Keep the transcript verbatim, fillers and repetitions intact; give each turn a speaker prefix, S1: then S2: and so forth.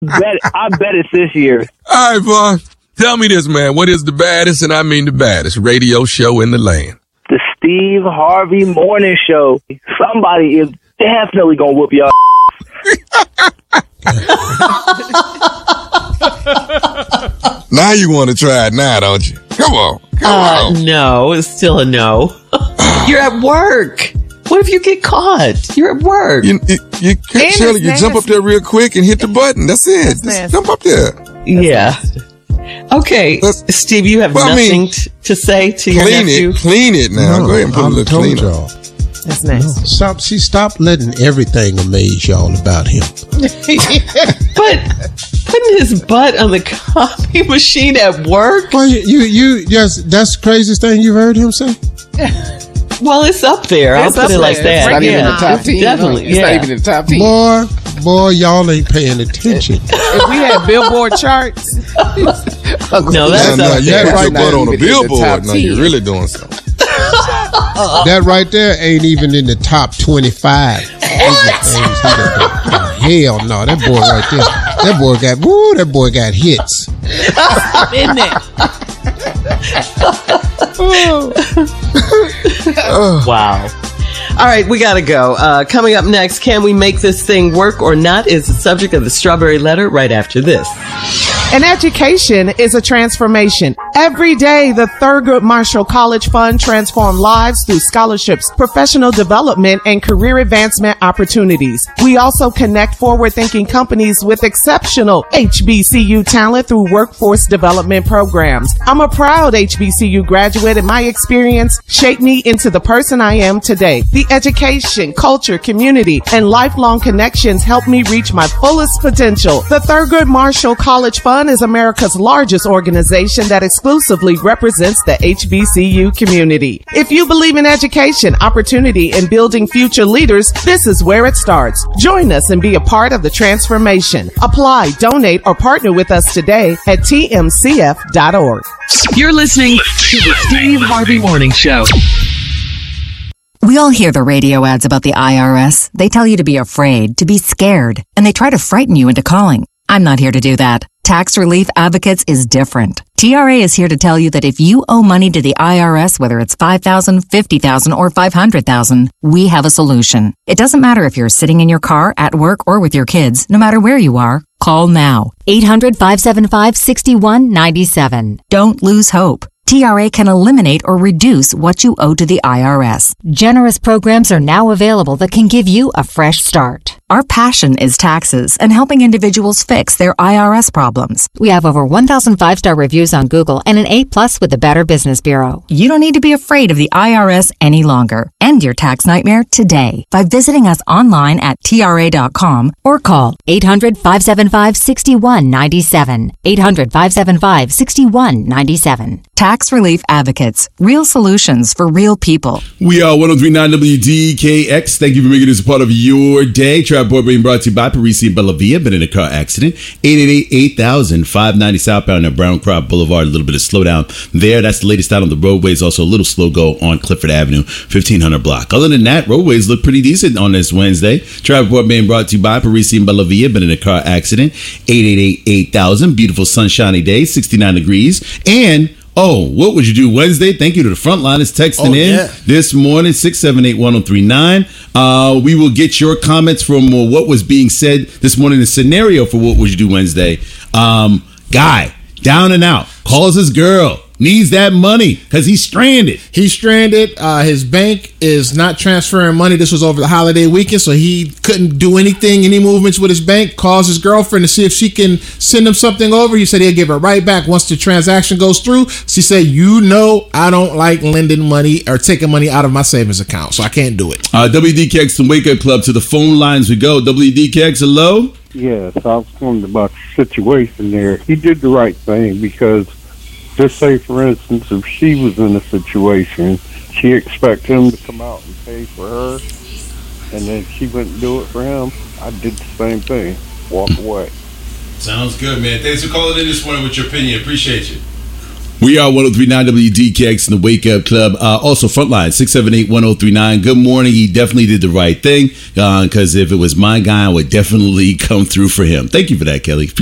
S1: bet, I bet it's this year.
S2: All right, Vaughn. Tell me this, man. What is the baddest, and I mean the baddest, radio show in the land?
S1: The Steve Harvey Morning Show. Somebody is definitely going to whoop y'all.
S2: Now you want to try it now, don't you? Come on. Come
S3: uh,
S2: on.
S3: No, it's still a no. You're at work. What if you get caught? You're at work.
S2: You, you, you, Shirley, you jump up there real quick and hit the button. That's it. Just jump up there.
S3: Yeah. Okay, That's, Steve, you have well, nothing I mean, t- to say to your
S2: clean
S3: nephew?
S2: It, clean it now.
S4: No,
S2: Go ahead and put
S4: I'm
S2: a little
S4: told
S2: clean
S4: y'all.
S5: That's nice.
S4: No, stop. See, stop letting everything amaze y'all about him.
S3: But putting his butt on the copy machine at work?
S4: Well, you, you, you yes, that's the craziest thing you've heard him say?
S3: Well, it's up there.
S5: It's
S3: I'll put it
S5: there.
S3: like that.
S6: It's not
S3: yeah.
S6: even in the top
S3: It's
S6: ten.
S3: Definitely.
S6: It's
S3: yeah.
S6: not even in the top ten.
S4: Boy, boy, y'all ain't paying attention.
S5: If we had Billboard charts.
S3: No, that's
S2: now,
S3: up
S2: now, you
S3: there.
S2: had
S6: That's
S2: your butt
S6: not
S2: on a
S6: even in the
S2: billboard.
S6: top
S2: Now you're
S6: ten.
S2: really doing something.
S4: That right there ain't even in the top twenty-five. Hell no, that boy right there. That boy got, woo, that boy got hits.
S5: In there.
S3: Wow. All right, we got to go. Uh, coming up next, can we make this thing work or not is the subject of the Strawberry Letter right after this.
S5: An education is a transformation. Every day, the Thurgood Marshall College Fund transforms lives through scholarships, professional development, and career advancement opportunities. We also connect forward-thinking companies with exceptional H B C U talent through workforce development programs. I'm a proud H B C U graduate, and my experience shaped me into the person I am today. The education, culture, community, and lifelong connections helped me reach my fullest potential. The Thurgood Marshall College Fund is America's largest organization that exclusively represents the H B C U community. If you believe in education, opportunity, and building future leaders, this is where it starts. Join us and be a part of the transformation. Apply, donate, or partner with us today at T M C F dot org.
S7: You're listening to the Steve Harvey Morning Show.
S8: We all hear the radio ads about the I R S. They tell you to be afraid, to be scared, and they try to frighten you into calling. I'm not here to do that. Tax Relief Advocates is different. T R A is here to tell you that if you owe money to the I R S, whether it's five thousand dollars, fifty thousand dollars, or five hundred thousand dollars, we have a solution. It doesn't matter if you're sitting in your car, at work, or with your kids. No matter where you are, call now.
S9: eight hundred, five seven five, six one nine seven.
S8: Don't lose hope. T R A can eliminate or reduce what you owe to the I R S.
S9: Generous programs are now available that can give you a fresh start.
S8: Our passion is taxes and helping individuals fix their I R S problems.
S9: We have over one thousand five-star reviews on Google and an A plus with the Better Business Bureau.
S8: You don't need to be afraid of the I R S any longer. End your tax nightmare today by visiting us online at T R A dot com
S9: or call eight hundred, five seven five, six one nine seven. eight hundred, five seven five, six one nine seven.
S8: Tax Relief Advocates. Real solutions for real people.
S10: We are one oh three point nine W D K X. Thank you for making this a part of your day. Trap Board being brought to you by Parisi and Bellavia. Been in a car accident. eight eight eight, eight thousand, five ninety southbound at Brown Crop Boulevard. A little bit of slowdown there. That's the latest out on the roadways. Also a little slow go on Clifford Avenue, fifteen hundred block. Other than that, roadways look pretty decent on this Wednesday. Trap Board being brought to you by Parisi and Bellavia. Been in a car accident. eight eight eight, eight thousand. Beautiful sunshiny day. sixty-nine degrees. And oh, what would you do Wednesday? Thank you to the Frontliners texting
S6: oh,
S10: in
S6: yeah.
S10: this morning, six seven eight, one oh three nine. Uh, we will get your comments from uh, what was being said this morning, the scenario for what would you do Wednesday. Um, guy, down and out, calls his girl, needs that money because he's stranded.
S11: He's stranded. Uh, his bank is not transferring money. This was over the holiday weekend, so he couldn't do anything, any movements with his bank. Calls his girlfriend to see if she can send him something over. He said he'll give it right back once the transaction goes through. She said, you know, I don't like lending money or taking money out of my savings account, so I can't do it.
S10: Uh, W D K X and Wake Up Club, to the phone lines we go. W D K X, hello?
S12: Yes, I was wondering about the situation there. He did the right thing because, just say, for instance, if she was in a situation, she expect him to come out and pay for her, and then she wouldn't do it for him. I did the same thing. Walk away.
S10: Sounds good, man. Thanks for calling in this morning with your opinion. Appreciate you. We are one oh three point nine W D K X in the Wake Up Club. Uh, also, Frontline, six seven eight, one oh three nine. Good morning. He definitely did the right thing because uh, if it was my guy, I would definitely come through for him. Thank you for that, Kelly.